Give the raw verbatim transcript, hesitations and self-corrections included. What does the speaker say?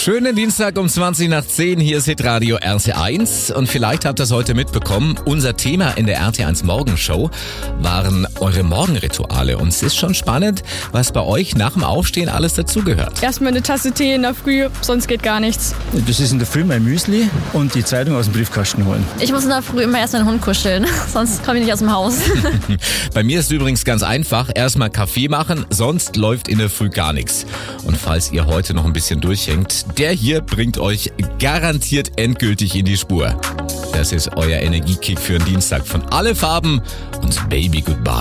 Schönen Dienstag um zwanzig nach zehn, hier ist Hitradio R T eins und vielleicht habt ihr es heute mitbekommen, unser Thema in der R T eins Morgenshow waren eure Morgenrituale und es ist schon spannend, was bei euch nach dem Aufstehen alles dazugehört. Erstmal eine Tasse Tee in der Früh, sonst geht gar nichts. Das ist in der Früh mein Müsli und die Zeitung aus dem Briefkasten holen. Ich muss in der Früh immer erst meinen Hund kuscheln, sonst komme ich nicht aus dem Haus. Bei mir ist es übrigens ganz einfach, erstmal Kaffee machen, sonst läuft in der Früh gar nichts. Und falls ihr heute noch ein bisschen durchhängt, der hier bringt euch garantiert endgültig in die Spur. Das ist euer Energiekick für den Dienstag von Alle Farben und Baby Goodbye.